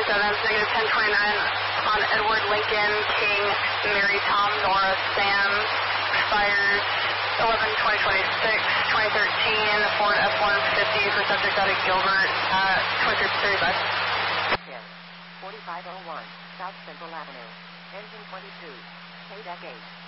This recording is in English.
negative 1029 on Edward Lincoln, King, Mary Tom, Nora, Sam, expires 11/2026, 2013, Ford F-150 for subject out of Gilbert, 2335. 4501, South Central Avenue, engine 22, KDEC 8.